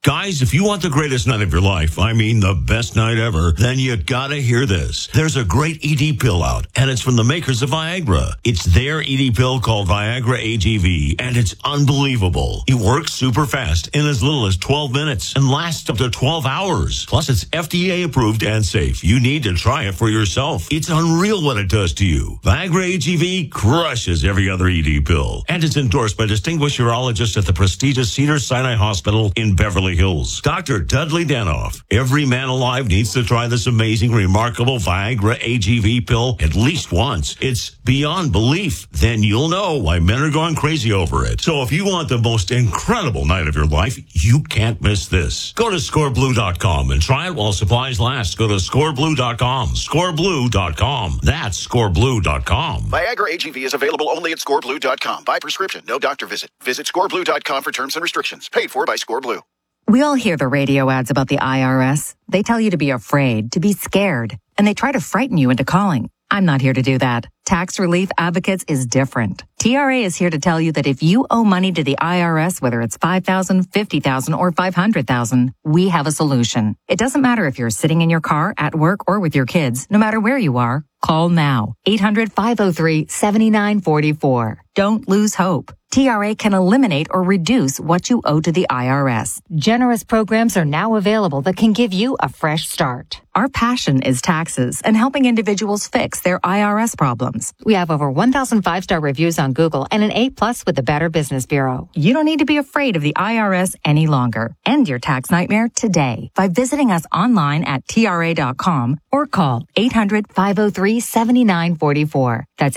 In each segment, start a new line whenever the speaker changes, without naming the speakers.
Guys, if you want the greatest night of your life, I mean the best night ever, then you gotta hear this. There's a great ED pill out, and it's from the makers of Viagra. It's their ED pill called Viagra AGV, and it's unbelievable. It works super fast in as little as 12 minutes and lasts up to 12 hours. Plus, it's FDA approved and safe. You need to try it for yourself. It's unreal what it does to you. Viagra AGV crushes every other ED pill, and it's endorsed by distinguished urologists at the prestigious Cedars-Sinai Hospital in Beverly Hills. Dr. Dudley Danoff. Every man alive needs to try this amazing, remarkable Viagra AGV pill at least once. It's beyond belief. Then you'll know why men are going crazy over it. So if you want the most incredible night of your life, you can't miss this. Go to scoreblue.com and try it while supplies last. Go to scoreblue.com. Scoreblue.com. That's scoreblue.com.
Viagra AGV is available only at scoreblue.com. By prescription, no doctor visit. Visit scoreblue.com for terms and restrictions. Paid for by ScoreBlue.
We all hear the radio ads about the IRS. They tell you to be afraid, to be scared, and they try to frighten you into calling. I'm not here to do that. Tax Relief Advocates is different. TRA is here to tell you that if you owe money to the IRS, whether it's $5,000, $50,000, or $500,000, we have a solution. It doesn't matter if you're sitting in your car, at work, or with your kids. No matter where you are, call now. 800-503-7944. Don't lose hope. TRA can eliminate or reduce what you owe to the IRS. Generous programs are now available that can give you a fresh start. Our passion is taxes and helping individuals fix their IRS problems. We have over 1,000 5-star reviews on Google and an A+ with the Better Business Bureau. You don't need to be afraid of the IRS any longer. End your tax nightmare today by visiting us online at TRA.com or call 800-503-7944. That's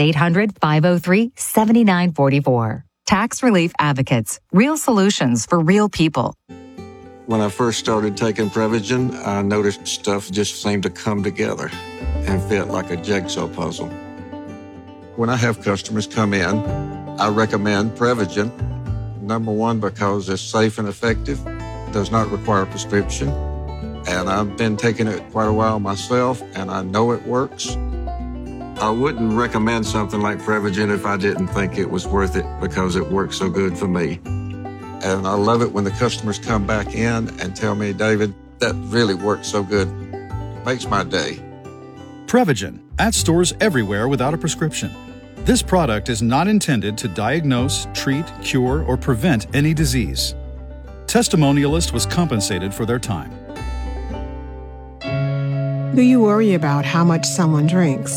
800-503-7944. Tax Relief Advocates. Real solutions for real people.
When I first started taking Prevagen, I noticed stuff just seemed to come together and fit like a jigsaw puzzle. When I have customers come in, I recommend Prevagen. Number one, because it's safe and effective, does not require a prescription, and I've been taking it quite a while myself, and I know it works. I wouldn't recommend something like Prevagen if I didn't think it was worth it because it works so good for me. And I love it when the customers come back in and tell me, David, that really works so good. It makes my day.
Prevagen, at stores everywhere without a prescription. This product is not intended to diagnose, treat, cure, or prevent any disease. Testimonialist was compensated for their time.
Do you worry about how much someone drinks?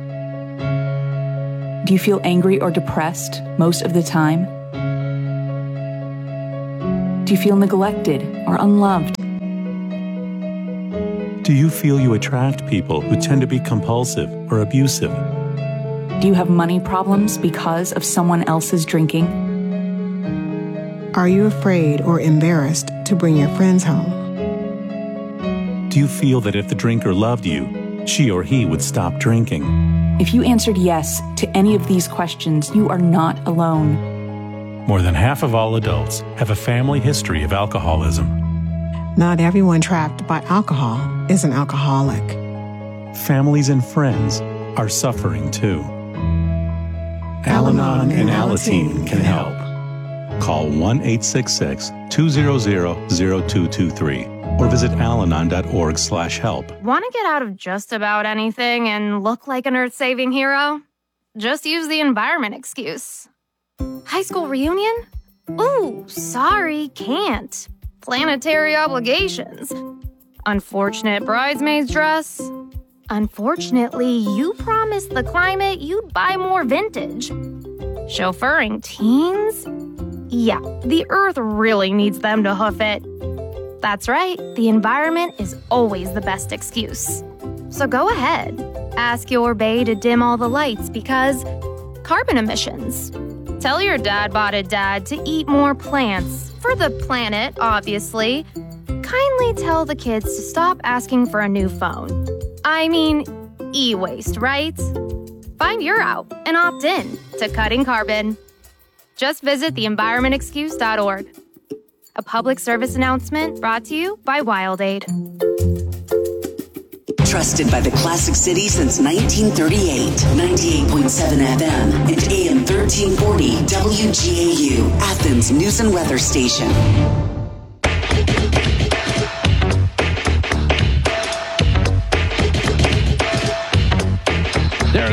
Do you feel angry or depressed most of the time? Do you feel neglected or unloved?
Do you feel you attract people who tend to be compulsive or abusive?
Do you have money problems because of someone else's drinking?
Are you afraid or embarrassed to bring your friends home?
Do you feel that if the drinker loved you, she or he would stop drinking?
If you answered yes to any of these questions, you are not alone.
More than half of all adults have a family history of alcoholism.
Not everyone trapped by alcohol is an alcoholic.
Families and friends are suffering too. Al-Anon and Alateen can help. Call 1-866-200-0223 or visit alanon.org/help.
Want to get out of just about anything and look like an earth-saving hero? Just use the environment excuse. High school reunion? Ooh, sorry, can't. Planetary obligations. Unfortunate bridesmaid's dress. Unfortunately, you promised the climate you'd buy more vintage. Chauffeuring teens? Yeah, the earth really needs them to hoof it. That's right, the environment is always the best excuse. So go ahead, ask your bae to dim all the lights because carbon emissions. Tell your dad-botted dad to eat more plants, for the planet, obviously. Kindly tell the kids to stop asking for a new phone. I mean, e-waste, right? Find your out and opt in to cutting carbon. Just visit theenvironmentexcuse.org. A public service announcement brought to you by WildAid.
Trusted by the Classic City since 1938. 98.7 FM and AM 1340 WGAU, Athens News and Weather Station.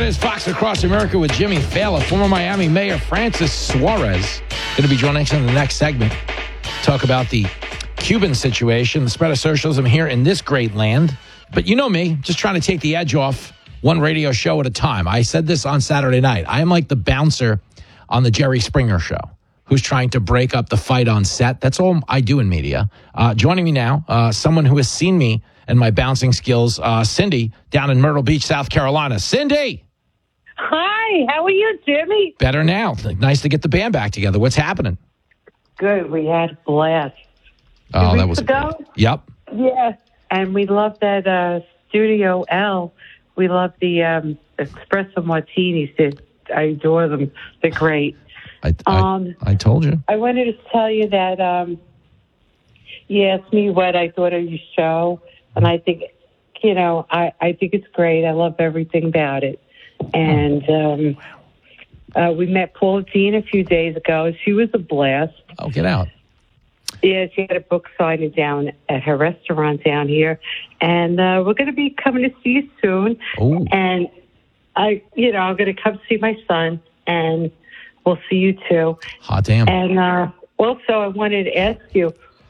it is Fox Across America with Jimmy Fallon. Former Miami Mayor Francis Suarez going to be joining us in the next segment. Talk about the Cuban situation, the spread of socialism here in this great land. But you know me, just trying to take the edge off one radio show at a time. I said this on Saturday night. I am like the bouncer on the Jerry Springer show who's trying to break up the fight on set. That's all I do in media. Joining me now, someone who has seen me and my bouncing skills, Cindy, down in Myrtle Beach, South Carolina. Cindy!
Hi, how are you, Jimmy?
Better now. Nice to get the band back together. What's happening?
Good. We had a blast.
Oh, that was
great.
Yep.
Yeah, and we love that Studio L. We love the espresso martinis. I adore them. They're great.
I told you.
I wanted to tell you that you asked me what I thought of your show, and I think, I think it's great. I love everything about it. And we met Paula Dean a few days ago. She was a blast.
Oh, get out.
Yeah, she had a book signing down at her restaurant down here. And we're going to be coming to see you soon.
Ooh.
And, I'm going to come see my son, and we'll see you too.
Hot damn.
And also, I wanted to ask you,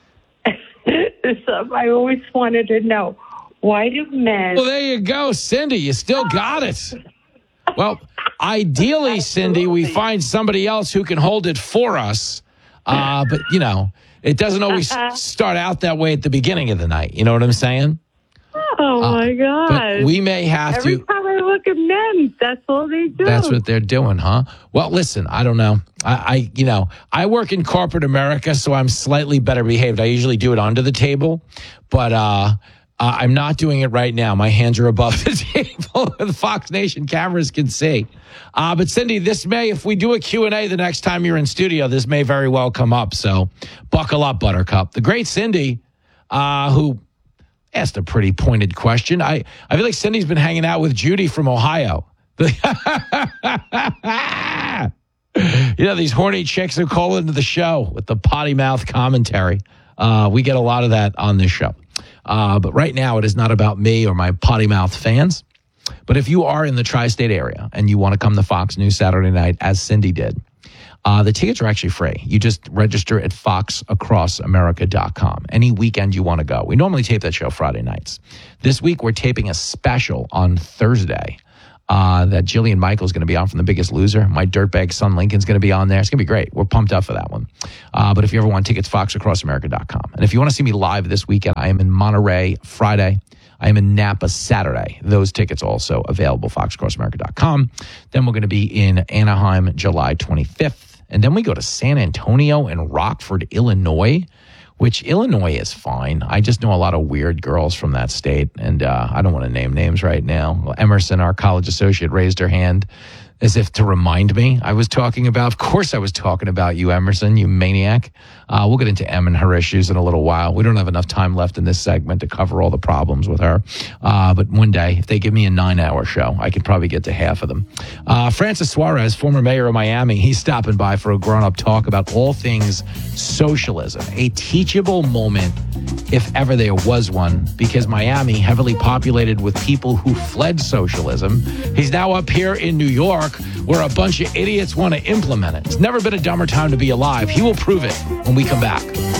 something I always wanted to know. Why do men...
Well, there you go, Cindy. You still got it. Well, ideally, Cindy, we find somebody else who can hold it for us. But, it doesn't always start out that way at the beginning of the night. You know what I'm saying?
Oh, my God.
But we may have
Every
to...
time I look at men, that's all they do.
That's what they're doing, huh? Well, listen, I don't know. I work in corporate America, so I'm slightly better behaved. I usually do it under the table, but I'm not doing it right now. My hands are above the table. The Fox Nation cameras can see. But Cindy, this may, if we do a Q&A the next time you're in studio, this may very well come up. So buckle up, Buttercup. The great Cindy, who asked a pretty pointed question. I feel like Cindy's been hanging out with Judy from Ohio. These horny chicks who call into the show with the potty mouth commentary. We get a lot of that on this show. But right now, it is not about me or my potty mouth fans. But if you are in the tri-state area and you want to come to Fox News Saturday night, as Cindy did, the tickets are actually free. You just register at foxacrossamerica.com. Any weekend you want to go. We normally tape that show Friday nights. This week, we're taping a special on Thursday that Jillian Michaels is going to be on from The Biggest Loser. My dirtbag son Lincoln's going to be on there. It's going to be great. We're pumped up for that one. But if you ever want tickets, foxacrossamerica.com. And if you want to see me live this weekend, I am in Monterey Friday. I am in Napa Saturday. Those tickets also available, foxacrossamerica.com. Then we're going to be in Anaheim July 25th. And then we go to San Antonio and Rockford, Illinois, which Illinois is fine. I just know a lot of weird girls from that state, and I don't want to name names right now. Well, Emerson, our college associate, raised her hand as if to remind me of course I was talking about you, Emerson, you maniac. We'll get into Em and her issues in a little while. We don't have enough time left in this segment to cover all the problems with her. But one day, if they give me a 9-hour show, I could probably get to half of them. Francis Suarez, former mayor of Miami, he's stopping by for a grown-up talk about all things socialism, a teachable moment, if ever there was one, because Miami, heavily populated with people who fled socialism. He's now up here in New York, where a bunch of idiots want to implement it. It's never been a dumber time to be alive. He will prove it when we come back.